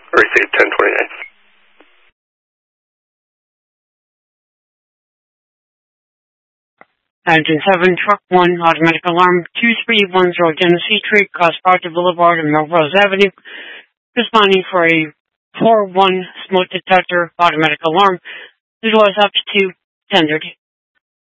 Received 1029. Engine 7, Truck 1, automatic alarm, 2310 Genesee Street, Prospector Boulevard and Melrose Avenue. Responding for a 4-1 smoke detector automatic alarm. Utilize up to 1030.